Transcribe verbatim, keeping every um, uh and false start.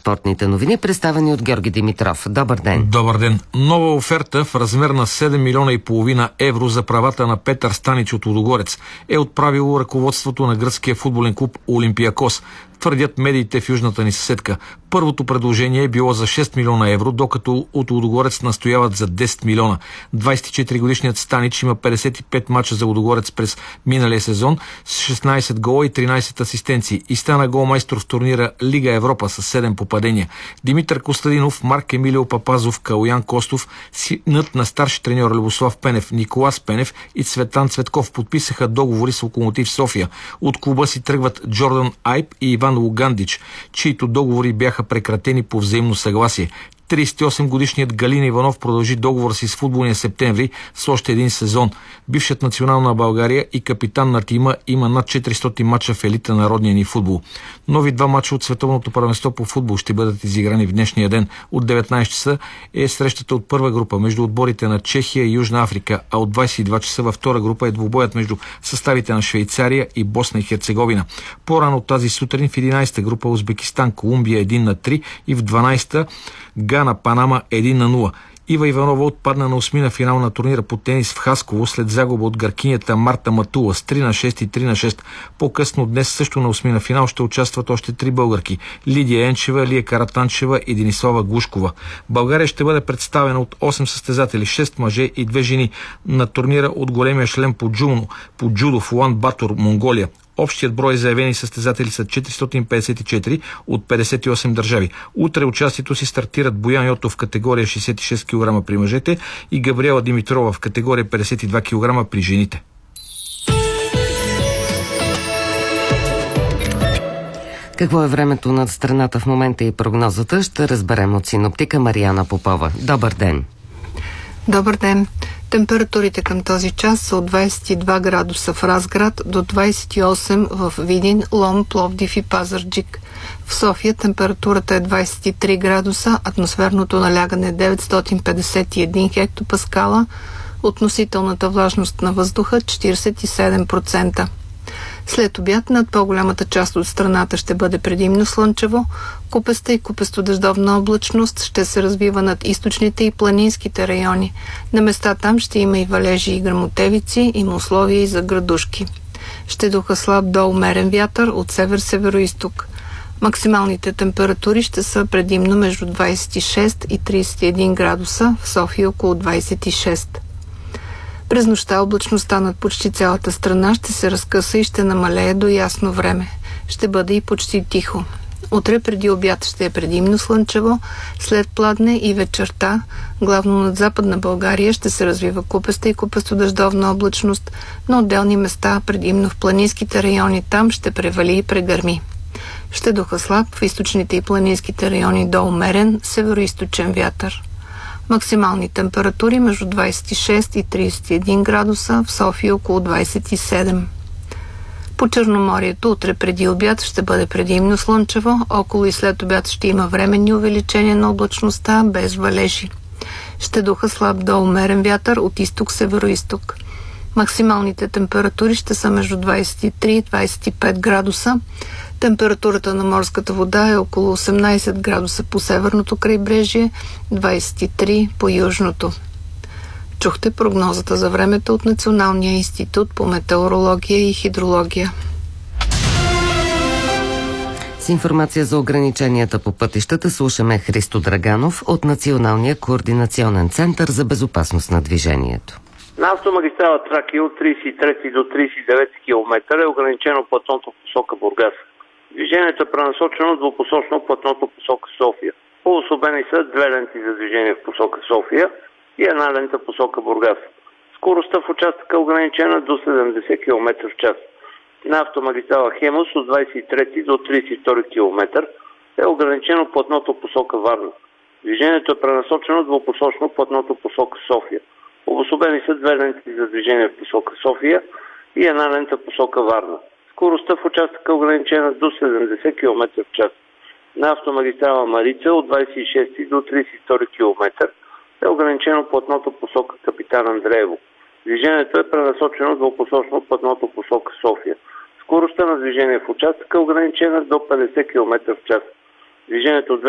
спортните новини, представени от Георги Димитров. Добър ден! Добър ден! Нова оферта в размер на седем милиона и половина евро за правата на Петър Станич от Лудогорец е отправило ръководството на гръцкия футболен клуб Олимпиакос, твърдят медиите в южната ни съседка. Първото предложение е било за шест милиона евро, докато от Лудогорец настояват за десет милиона. двадесет и четири годишният Станич има петдесет и пет мача за Лудогорец през миналия сезон с шестнадесет гола и тринадесет асистенции и стана голмайстор в турнира Лига Европа с седем попадения. Димитър Костадинов, Марк Емилио Папазов, Калоян Костов, синът на старши треньор Любослав Пенев, Николас Пенев и Цветан Цветков подписаха договори с Локомотив София. От клуба си тръгват Джордан Айп и Иван Лугандич, чието договори бяха прекратени по взаимно съгласие. тридесет и осем годишният Галин Иванов продължи договор си с футболния Септември с още един сезон. Бившият национал на България и капитан на тима има над четиристотин мача в елита на родния ни футбол. Нови два мача от Световното първенство по футбол ще бъдат изиграни в днешния ден. От деветнадесет часа е срещата от първа група между отборите на Чехия и Южна Африка, а от двадесет и два часа във втора група е двубоят между съставите на Швейцария и Босна и Херцеговина. По-рано тази сутрин в единадесета група Узбекистан, Колумбия един на три и в дванадесета Гана, Панама един на нула. Ива Иванова отпадна на осмина финал на турнира по тенис в Хасково след загуба от гъркинята Марта Матула с три на шест и три на шест. По-късно днес също на осмина финал ще участват още три българки – Лидия Енчева, Лия Каратанчева и Денислава Глушкова. България ще бъде представена от осем състезатели, шест мъже и две жени на турнира от големия шлем по джудо, по джудо в Улан Батор, Монголия. Общият брой заявени състезатели са четиристотин петдесет и четири от петдесет и осем държави. Утре участието си стартират Боян Йотов в категория шестдесет и шест килограма при мъжете и Габриела Димитрова в категория петдесет и два килограма при жените. Какво е времето над страната в момента и прогнозата, ще разберем от синоптика Мариана Попова. Добър ден! Добър ден! Температурите към този час са от двадесет и два градуса в Разград до двадесет и осем в Видин, Лом, Пловдив и Пазарджик. В София температурата е двадесет и три градуса, атмосферното налягане е деветстотин петдесет и един хектопаскала, относителната влажност на въздуха четиридесет и седем процента. След обяд над по-голямата част от страната ще бъде предимно слънчево, купеста и купесто-дъждовна облачност ще се развива над източните и планинските райони. На места там ще има и валежи и гръмотевици, има условия и за градушки. Ще духа слаб до умерен вятър от север-североизток. Максималните температури ще са предимно между двадесет и шест и тридесет и един градуса, в София около двадесет и шест. През нощта облачността над почти цялата страна ще се разкъса и ще намалее до ясно време. Ще бъде и почти тихо. Утре преди обяд ще е предимно слънчево, след пладне и вечерта, главно над Западна България, ще се развива купеста и купесто-дъждовна облачност, на отделни места, предимно в планинските райони, там ще превали и прегърми. Ще духа слаб в източните и планинските райони до умерен североизточен вятър. Максимални температури между двадесет и шест и тридесет и един градуса, в София около двадесет и седем. По Черноморието утре преди обяд ще бъде предимно слънчево, около и след обяд ще има временни увеличения на облачността без валежи. Ще духа слаб до умерен вятър от изток-североизток. Максималните температури ще са между двадесет и три и двадесет и пет градуса. Температурата на морската вода е около осемнадесет градуса по северното крайбрежие, двадесет и три по южното. Чухте прогнозата за времето от Националния институт по метеорология и хидрология. С информация за ограниченията по пътищата слушаме Христо Драганов от Националния координационен център за безопасност на движението. На автомагистрала Тракия от тридесет и трети до тридесет и девети километър е ограничено платното в посока Бургас. Движението е пренасочено двупосочно платното в посока София. Обособени са две ленти за движение в посока София и една лента в посока Бургас. Скоростта в участъка е ограничена до седемдесет километра в час. На автомагистрала Хемус от двадесет и трети до тридесет и втори километър е ограничено платното в посока Варна. Движението е пренасочено двупосочно платното в посока София. Обособени са две ленти за движение в посока София и една лента в посока Варна. Скоростта в участъка е ограничена до седемдесет километра в час. На автомагистрала Марица от двадесет и шести до тридесет и втори километър е ограничено платното в посока Капитан Андреево. Движението е пренасочено двупосочно платното в посока София. Скоростта на движение в участъка е ограничена до петдесет километра в час. Движението